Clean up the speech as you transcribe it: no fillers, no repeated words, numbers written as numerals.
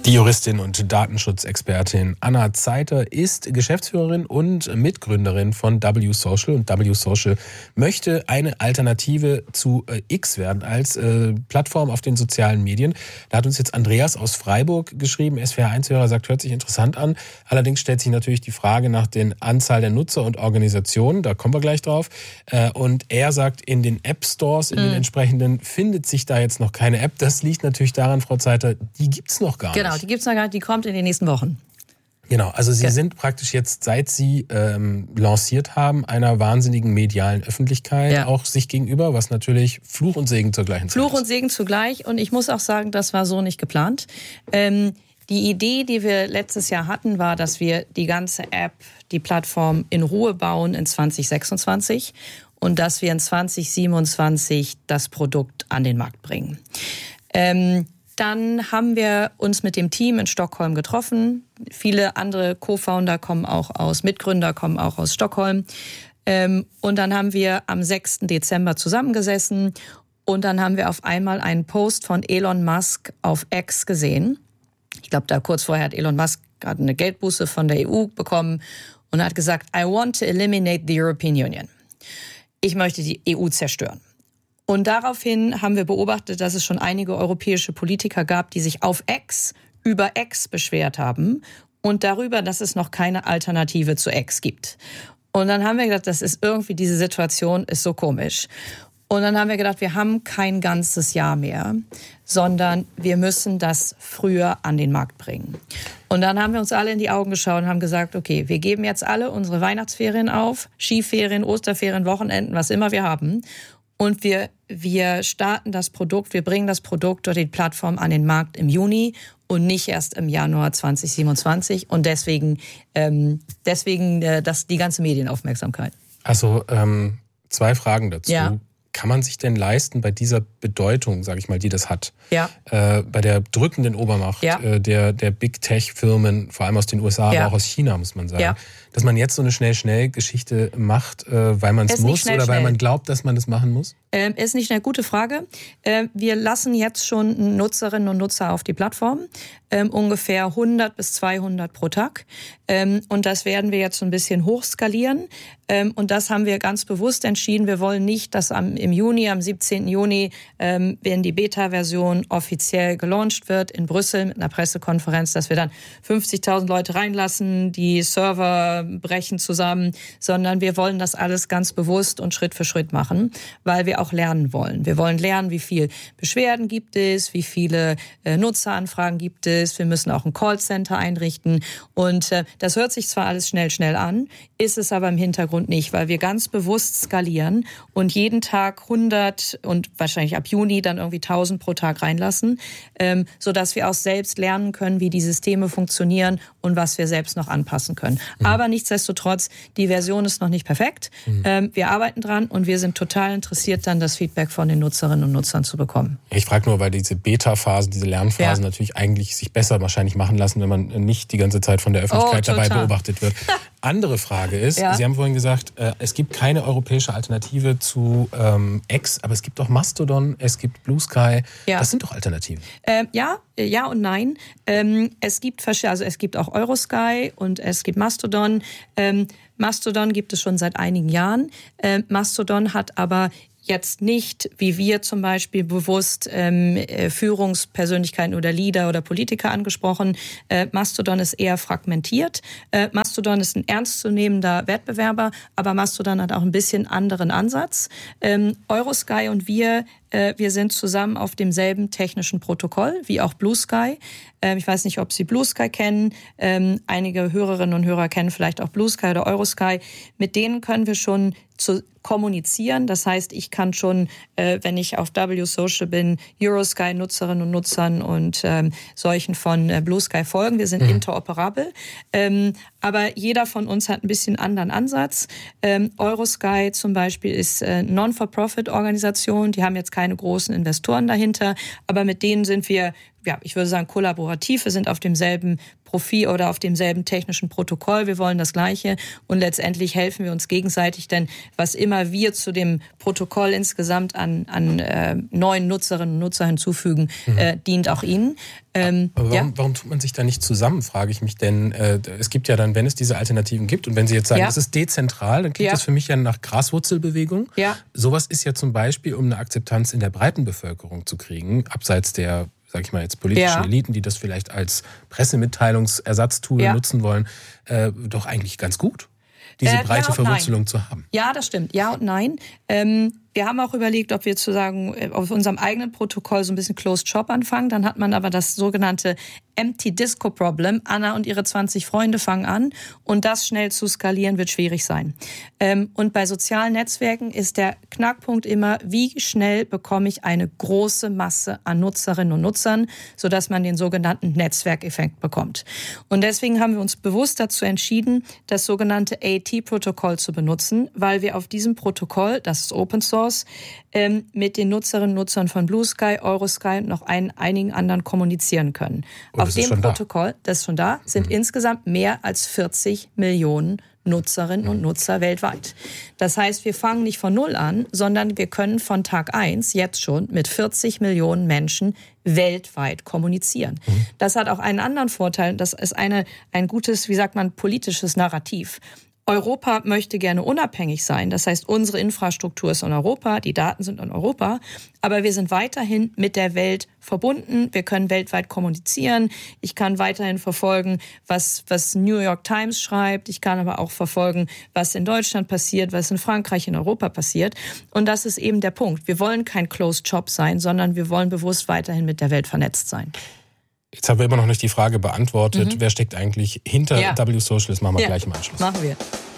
Die Juristin und Datenschutzexpertin Anna Zeiter ist Geschäftsführerin und Mitgründerin von W-Social. Und W-Social möchte eine Alternative zu X werden als Plattform auf den sozialen Medien. Da hat uns jetzt Andreas aus Freiburg geschrieben, SWR1-Hörer sagt, hört sich interessant an. Allerdings stellt sich natürlich die Frage nach der Anzahl der Nutzer und Organisationen. Da kommen wir gleich drauf. Und er sagt, in den App-Stores, in den entsprechenden, findet sich da jetzt noch keine App. Das liegt natürlich daran, Frau Zeiter, die gibt's noch gar nicht. Genau, die gibt's noch gar nicht, die kommt in den nächsten Wochen. Genau, also Sie sind praktisch jetzt, seit Sie lanciert haben, einer wahnsinnigen medialen Öffentlichkeit auch sich gegenüber, was natürlich Fluch und Segen zur gleichen Zeit ist. Fluch und Segen zugleich, und ich muss auch sagen, das war so nicht geplant. Die Idee, die wir letztes Jahr hatten, war, dass wir die ganze App, die Plattform in Ruhe bauen in 2026 und dass wir in 2027 das Produkt an den Markt bringen. Dann haben wir uns mit dem Team in Stockholm getroffen. Viele andere Co-Founder Mitgründer kommen auch aus Stockholm. Und dann haben wir am 6. Dezember zusammengesessen und dann haben wir auf einmal einen Post von Elon Musk auf X gesehen. Ich glaube, da kurz vorher hat Elon Musk gerade eine Geldbuße von der EU bekommen und hat gesagt, I want to eliminate the European Union. Ich möchte die EU zerstören. Und daraufhin haben wir beobachtet, dass es schon einige europäische Politiker gab, die sich auf X über X beschwert haben und darüber, dass es noch keine Alternative zu X gibt. Und dann haben wir gedacht, diese Situation ist so komisch. Und dann haben wir gedacht, wir haben kein ganzes Jahr mehr, sondern wir müssen das früher an den Markt bringen. Und dann haben wir uns alle in die Augen geschaut und haben gesagt, okay, wir geben jetzt alle unsere Weihnachtsferien auf, Skiferien, Osterferien, Wochenenden, was immer wir haben. Und wir starten das Produkt, wir bringen das Produkt oder die Plattform an den Markt im Juni und nicht erst im Januar 2027. Und deswegen die ganze Medienaufmerksamkeit. Also 2 Fragen dazu. Ja. Kann man sich denn leisten, bei dieser Bedeutung, sage ich mal, die das hat, bei der drückenden Obermacht der Big Tech-Firmen, vor allem aus den USA, aber auch aus China, muss man sagen, dass man jetzt so eine Schnell-Geschichte macht, weil man es muss oder weil man glaubt, dass man das machen muss? Ist nicht eine gute Frage. Wir lassen jetzt schon Nutzerinnen und Nutzer auf die Plattform, ungefähr 100 bis 200 pro Tag. Und das werden wir jetzt so ein bisschen hochskalieren. Und das haben wir ganz bewusst entschieden. Wir wollen nicht, dass im Juni, am 17. Juni, wenn die Beta-Version offiziell gelauncht wird in Brüssel mit einer Pressekonferenz, dass wir dann 50.000 Leute reinlassen, die Server brechen zusammen, sondern wir wollen das alles ganz bewusst und Schritt für Schritt machen, weil wir auch lernen wollen. Wir wollen lernen, wie viel Beschwerden gibt es, wie viele Nutzeranfragen gibt es. Wir müssen auch ein Callcenter einrichten. Und das hört sich zwar alles schnell an, ist es aber im Hintergrund nicht, weil wir ganz bewusst skalieren und jeden Tag 100 und wahrscheinlich ab Juni dann irgendwie 1000 pro Tag reinlassen, sodass wir auch selbst lernen können, wie die Systeme funktionieren und was wir selbst noch anpassen können. Aber nichtsdestotrotz, die Version ist noch nicht perfekt. Wir arbeiten dran und wir sind total interessiert, dann das Feedback von den Nutzerinnen und Nutzern zu bekommen. Ich frage nur, weil diese Beta-Phasen, diese Lernphasen natürlich eigentlich sich besser wahrscheinlich machen lassen, wenn man nicht die ganze Zeit von der Öffentlichkeit dabei beobachtet wird. Andere Frage ist, Sie haben vorhin gesagt, es gibt keine europäische Alternative zu X, aber es gibt auch Mastodon, es gibt Blue Sky. Das sind doch Alternativen. Ja und nein. Es gibt auch Eurosky und es gibt Mastodon. Mastodon gibt es schon seit einigen Jahren. Mastodon hat aber jetzt nicht, wie wir zum Beispiel bewusst Führungspersönlichkeiten oder Leader oder Politiker angesprochen. Mastodon ist eher fragmentiert. Mastodon ist ein ernstzunehmender Wettbewerber, aber Mastodon hat auch ein bisschen anderen Ansatz. Eurosky und wir sind zusammen auf demselben technischen Protokoll wie auch Blue Sky. Ich weiß nicht, ob Sie Blue Sky kennen. Einige Hörerinnen und Hörer kennen vielleicht auch Blue Sky oder Eurosky. Mit denen können wir schon kommunizieren. Das heißt, ich kann schon, wenn ich auf W-Social bin, Eurosky-Nutzerinnen und Nutzern und solchen von Blue Sky folgen. Wir sind interoperabel. Aber jeder von uns hat ein bisschen anderen Ansatz. Eurosky zum Beispiel ist Non-for-Profit-Organisation. Die haben jetzt keine großen Investoren dahinter. Aber mit denen sind wir, ich würde sagen, kollaborativ. Wir sind auf demselben Profil oder auf demselben technischen Protokoll. Wir wollen das Gleiche und letztendlich helfen wir uns gegenseitig, denn was immer wir zu dem Protokoll insgesamt an neuen Nutzerinnen und Nutzer hinzufügen, dient auch ihnen. Aber warum tut man sich da nicht zusammen, frage ich mich, denn es gibt ja dann, wenn es diese Alternativen gibt und wenn Sie jetzt sagen, es ist dezentral, dann klingt das für mich ja nach Graswurzelbewegung. Ja. Sowas ist ja zum Beispiel, um eine Akzeptanz in der breiten Bevölkerung zu kriegen, abseits der, sag ich mal jetzt, politischen Eliten, die das vielleicht als Pressemitteilungsersatztool nutzen wollen, doch eigentlich ganz gut, diese breite Verwurzelung zu haben. Ja, das stimmt. Ja und nein. Wir haben auch überlegt, ob wir auf unserem eigenen Protokoll so ein bisschen Closed Shop anfangen. Dann hat man aber das sogenannte Empty Disco Problem. Anna und ihre 20 Freunde fangen an und das schnell zu skalieren wird schwierig sein. Und bei sozialen Netzwerken ist der Knackpunkt immer, wie schnell bekomme ich eine große Masse an Nutzerinnen und Nutzern, sodass man den sogenannten Netzwerkeffekt bekommt. Und deswegen haben wir uns bewusst dazu entschieden, das sogenannte AT-Protokoll zu benutzen, weil wir auf diesem Protokoll, das ist Open Source, mit den Nutzerinnen und Nutzern von Blue Sky, Eurosky und noch einigen anderen kommunizieren können. Auf dem Protokoll, das ist schon da, sind insgesamt mehr als 40 Millionen Nutzerinnen und Nutzer weltweit. Das heißt, wir fangen nicht von Null an, sondern wir können von Tag 1 jetzt schon mit 40 Millionen Menschen weltweit kommunizieren. Das hat auch einen anderen Vorteil, das ist ein gutes, politisches Narrativ. Europa möchte gerne unabhängig sein. Das heißt, unsere Infrastruktur ist in Europa, die Daten sind in Europa, aber wir sind weiterhin mit der Welt verbunden. Wir können weltweit kommunizieren. Ich kann weiterhin verfolgen, was New York Times schreibt. Ich kann aber auch verfolgen, was in Deutschland passiert, was in Frankreich, in Europa passiert. Und das ist eben der Punkt. Wir wollen kein Closed Shop sein, sondern wir wollen bewusst weiterhin mit der Welt vernetzt sein. Jetzt haben wir immer noch nicht die Frage beantwortet, wer steckt eigentlich hinter W Social? Das machen wir gleich im Anschluss. Machen wir.